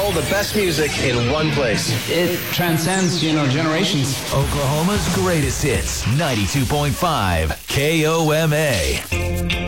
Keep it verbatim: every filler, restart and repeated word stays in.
all the best music in one place. It transcends, you know, generations. Oklahoma's greatest hits, ninety-two point five K O M A.